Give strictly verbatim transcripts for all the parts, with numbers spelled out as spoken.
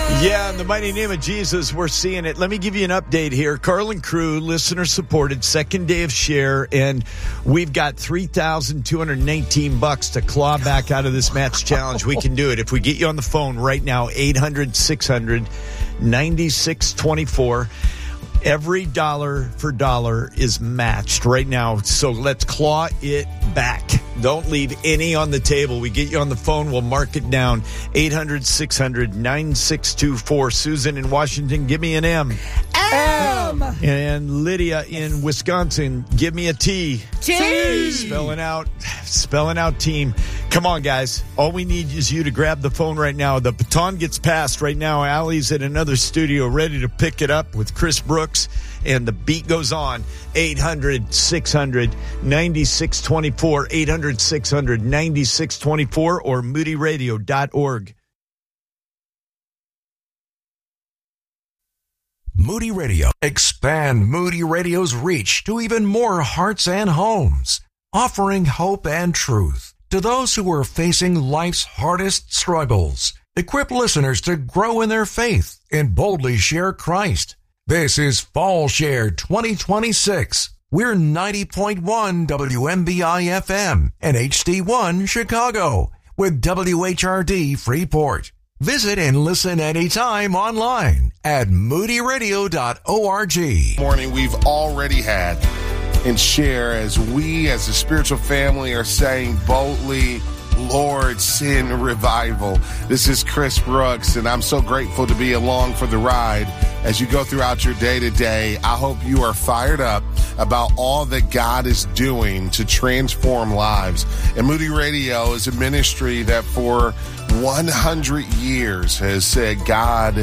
Yeah, in the mighty name of Jesus, we're seeing it. Let me give you an update here. Carl and Crew, listener supported, second day of share, and we've got three thousand two hundred nineteen bucks to claw back out of this match challenge. We can do it. If we get you on the phone right now, eight hundred, six hundred, ninety-six twenty-four. Every dollar for dollar is matched right now. So let's claw it back. Don't leave any on the table. We get you on the phone. We'll mark it down. eight hundred, six hundred, ninety-six twenty-four. Susan in Washington, give me an M. M. And Lydia in Wisconsin, give me a T. T. Spelling out, spelling out team. Come on, guys. All we need is you to grab the phone right now. The baton gets passed right now. Allie's at another studio ready to pick it up with Chris Brooks, and the beat goes on. eight hundred, six hundred, ninety-six twenty-four, eight hundred, six hundred, ninety-six twenty-four, or moody radio dot org. Moody Radio. Expand Moody Radio's reach to even more hearts and homes, offering hope and truth to those who are facing life's hardest struggles. Equip listeners to grow in their faith and boldly share Christ. This is Fall Share twenty twenty-six. We're ninety point one W M B I F M and H D one Chicago with W H R D Freeport. Visit and listen anytime online at moody radio dot org. Morning we've already had and share as we as a spiritual family are saying boldly, Lord, send revival. This is Chris Brooks, and I'm so grateful to be along for the ride as you go throughout your day to day. I hope you are fired up about all that God is doing to transform lives. And Moody Radio is a ministry that for one hundred years has said, God,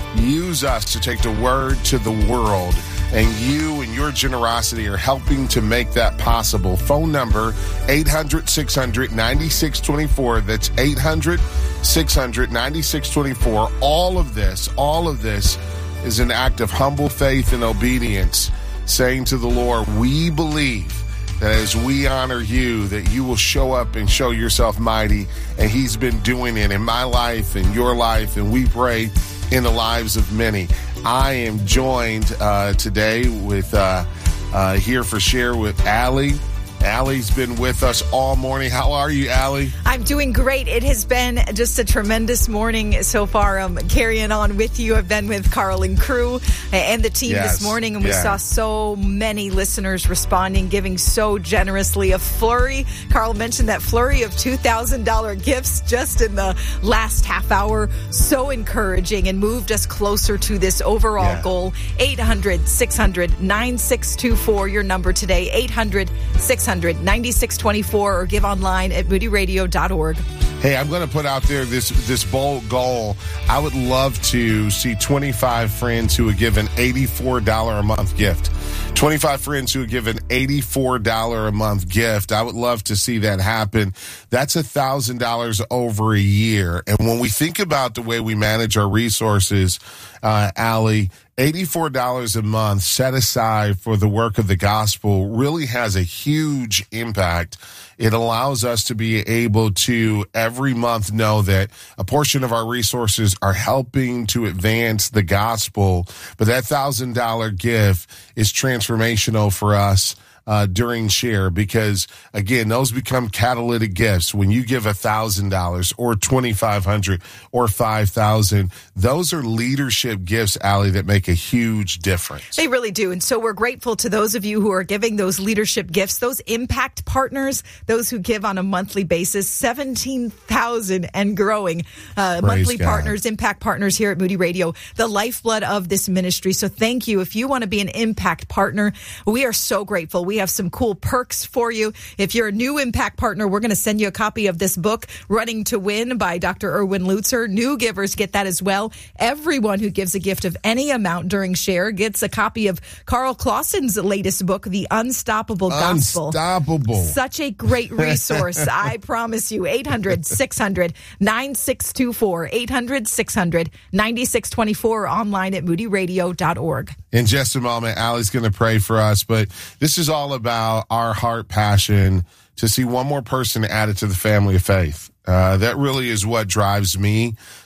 use us to take the word to the world. And you and your generosity are helping to make that possible. Phone number, eight hundred, six hundred, ninety-six twenty-four. That's eight hundred, six hundred, ninety-six twenty-four. All of this, all of this is an act of humble faith and obedience, saying to the Lord, we believe that as we honor you, that you will show up and show yourself mighty. And he's been doing it in my life and your life, and we pray in the lives of many. I am joined uh, today with uh, uh, here for Share with Allie. Allie's been with us all morning. How are you, Allie? I'm doing great. It has been just a tremendous morning so far. Um, carrying on with you. I've been with Carl and Crew and the team yes. this morning, and we yeah. saw so many listeners responding, giving so generously. A flurry. Carl mentioned that flurry of two thousand dollars gifts just in the last half hour. So encouraging and moved us closer to this overall yeah. goal. eight hundred, six hundred, ninety-six twenty-four, your number today. eight hundred, six hundred, ninety-six twenty-four, or give online at moody radio dot org. Hey, I'm going to put out there this this bold goal. I would love to see twenty-five friends who would give an eighty-four dollars a month gift. twenty-five friends who would give an eighty-four dollars a month gift. I would love to see that happen. That's one thousand dollars over a year. And when we think about the way we manage our resources, uh, Allie, eighty-four dollars a month set aside for the work of the gospel really has a huge impact. It allows us to be able to every month know that a portion of our resources are helping to advance the gospel. But that one thousand dollars gift is transformational for us Uh, during Share, because again, those become catalytic gifts. When you give a thousand dollars or twenty-five hundred dollars or five thousand dollars, those are leadership gifts, Allie, that make a huge difference. They really do. And so we're grateful to those of you who are giving those leadership gifts, those impact partners, those who give on a monthly basis, seventeen thousand and growing uh, monthly God. partners, impact partners here at Moody Radio, the lifeblood of this ministry. So thank you. If you want to be an impact partner, we are so grateful. We have some cool perks for you. If you're a new impact partner, we're going to send you a copy of this book, Running to Win by Doctor Erwin Lutzer. New givers get that as well. Everyone who gives a gift of any amount during Share gets a copy of Carl Clausen's latest book, The Unstoppable Gospel. Unstoppable. Such a great resource. I promise you. eight hundred, six hundred, ninety-six twenty-four. eight hundred, six hundred, ninety-six twenty-four, online at moody radio dot org. In just a moment, Allie's going to pray for us, but this is all about our heart passion to see one more person added to the family of faith. Uh, that really is what drives me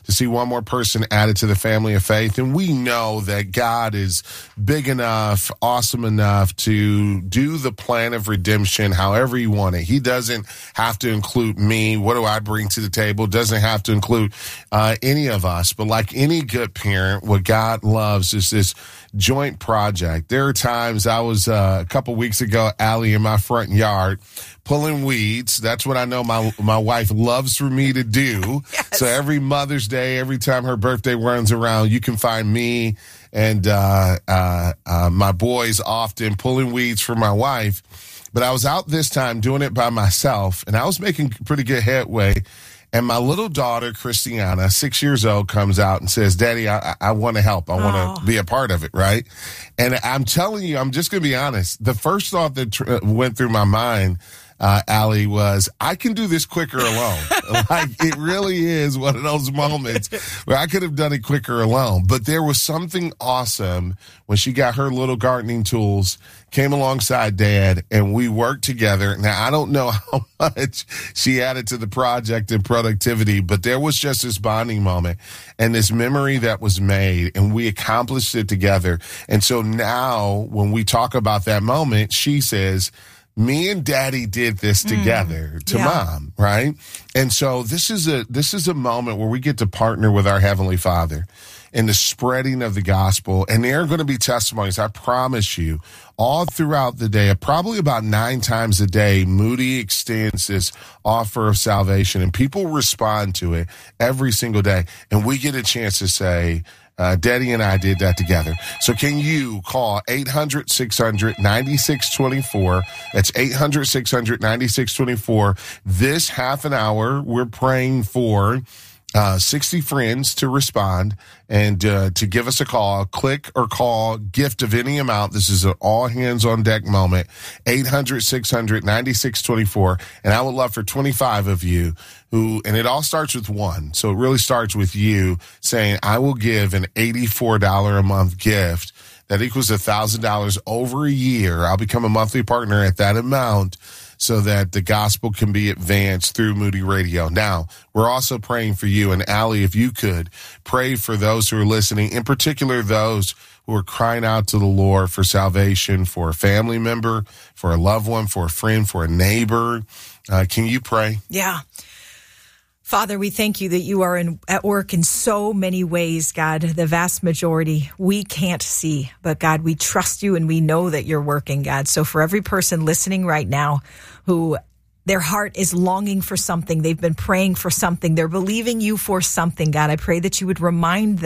to see one more person added to the family of faith. And we know that God is big enough, awesome enough to do the plan of redemption however you want it. He doesn't have to include me. What do I bring to the table? Doesn't have to include uh, any of us. But like any good parent, what God loves is this joint project. There are times I was uh, a couple weeks ago, Allie, in my front yard, pulling weeds. That's what I know my my wife loves for me to do. Yes. So every Mother's Day, every time her birthday runs around, you can find me and uh, uh, uh, my boys often pulling weeds for my wife. But I was out this time doing it by myself, and I was making pretty good headway. And my little daughter, Christiana, six years old, comes out and says, Daddy, I, I want to help. I want to oh. be a part of it, right? And I'm telling you, I'm just going to be honest. The first thought that tr- went through my mind, uh, Allie, was I can do this quicker alone. Like, it really is one of those moments where I could have done it quicker alone. But there was something awesome when she got her little gardening tools, came alongside Dad, and we worked together. Now, I don't know how much she added to the project and productivity, but there was just this bonding moment and this memory that was made, and we accomplished it together. And so now when we talk about that moment, she says, me and Daddy did this together mm, to yeah. Mom, right? And so this is a this is a moment where we get to partner with our Heavenly Father in the spreading of the gospel. And there are going to be testimonies, I promise you, all throughout the day. Probably about nine times a day, Moody extends this offer of salvation, and people respond to it every single day. And we get a chance to say, Uh, Daddy and I did that together. So can you call eight hundred, six hundred, ninety-six twenty-four? That's eight hundred, six hundred, ninety-six twenty-four. This half an hour, we're praying for uh, sixty friends to respond and uh, to give us a call. Click or call, gift of any amount. This is an all hands on deck moment. eight hundred, six hundred, ninety-six twenty-four. And I would love for twenty-five of you who, and it all starts with one. So it really starts with you saying, I will give an eighty-four dollars a month gift. That equals one thousand dollars over a year. I'll become a monthly partner at that amount so that the gospel can be advanced through Moody Radio. Now, we're also praying for you. And Allie, if you could pray for those who are listening, in particular those who are crying out to the Lord for salvation, for a family member, for a loved one, for a friend, for a neighbor. Uh, can you pray? Yeah. Father, we thank you that you are in, at work in so many ways, God, the vast majority we can't see. But God, we trust you and we know that you're working, God. So for every person listening right now who their heart is longing for something, they've been praying for something, they're believing you for something, God, I pray that you would remind them